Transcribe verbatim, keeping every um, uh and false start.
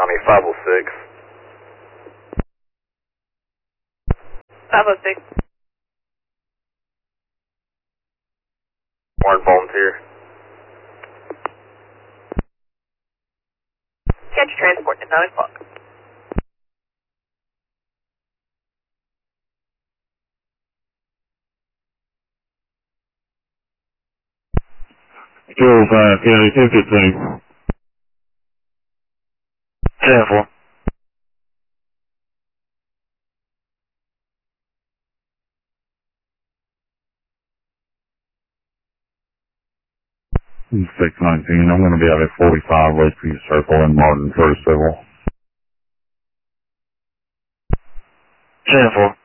County, five oh six. five oh six. Warrant volunteer. Catch transport at nine o'clock. two oh five, County, ten fifteen. ten four. six nineteen, I'm going to be out at forty-five Lakeview Circle in Martin, First Civil. ten four.